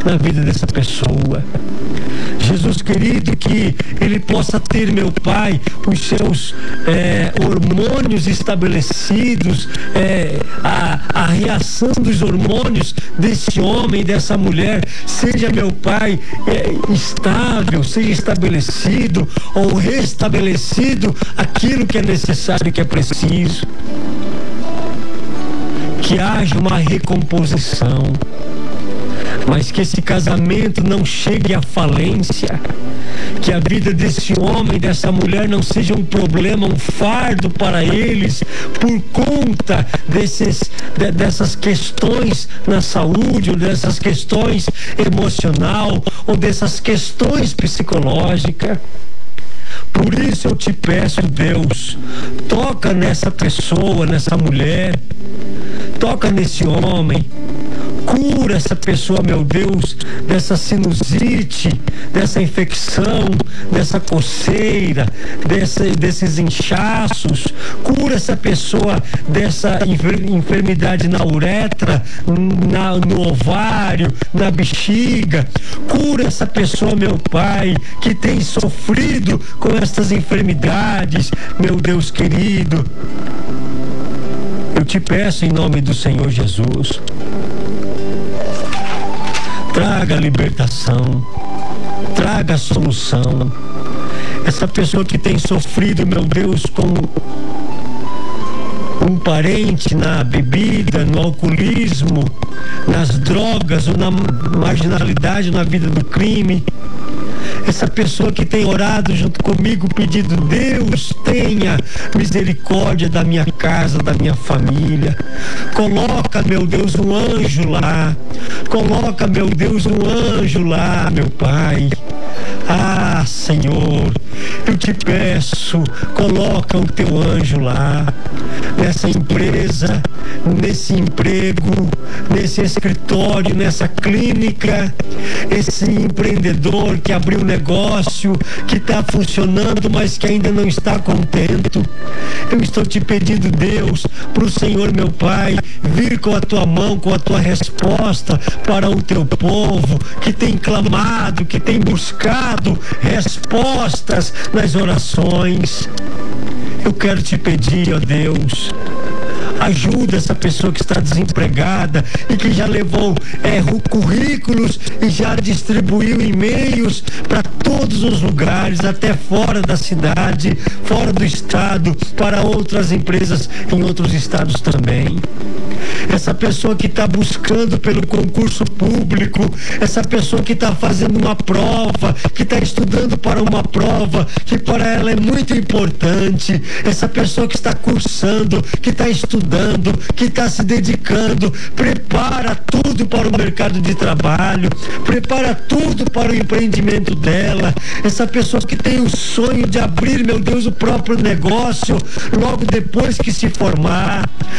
na vida dessa pessoa. Jesus querido, que ele possa ter, meu Pai, os seus hormônios estabelecidos, a reação dos hormônios desse homem, dessa mulher, seja, meu Pai, estável, seja estabelecido ou restabelecido aquilo que é necessário, que é preciso. Que haja uma recomposição, mas que esse casamento não chegue à falência, que a vida desse homem, dessa mulher não seja um problema, um fardo para eles por conta dessas questões na saúde, ou dessas questões emocional, ou dessas questões psicológicas. Por isso eu te peço, Deus, toca nessa pessoa, nessa mulher, toca nesse homem, cura essa pessoa, meu Deus, dessa sinusite, dessa infecção, dessa coceira, desses inchaços, cura essa pessoa dessa enfermidade na uretra, no ovário, na bexiga, cura essa pessoa, meu Pai, que tem sofrido com estas enfermidades, meu Deus querido. Eu te peço em nome do Senhor Jesus, traga a libertação, traga a solução. Essa pessoa que tem sofrido, meu Deus, com um parente na bebida, no alcoolismo, nas drogas ou na marginalidade, na vida do crime. Essa pessoa que tem orado junto comigo, pedindo: Deus, tenha misericórdia da minha casa, da minha família. Coloca, meu Deus, um anjo lá. Coloca, meu Deus, um anjo lá, meu Pai. Ah, Senhor, eu te peço, coloca o teu anjo lá, nessa empresa, nesse emprego, nesse escritório, nessa clínica, esse empreendedor que abriu um negócio, que está funcionando, mas que ainda não está contente. Eu estou te pedindo, Deus, para o Senhor, meu Pai, vir com a tua mão, com a tua resposta para o teu povo, que tem clamado, que tem buscado respostas nas orações. Eu quero te pedir, ó Deus, ajuda essa pessoa que está desempregada e que já levou currículos e já distribuiu e-mails para todos os lugares, até fora da cidade, fora do estado, para outras empresas em outros estados também. Essa pessoa que está buscando pelo concurso público, essa pessoa que está fazendo uma prova, que está estudando para uma prova que para ela é muito importante, essa pessoa que está cursando, que está estudando, que está se dedicando, prepara tudo para o mercado de trabalho, prepara tudo para o empreendimento dela. Essa pessoa que tem o sonho de abrir, meu Deus, o próprio negócio logo depois que se formar.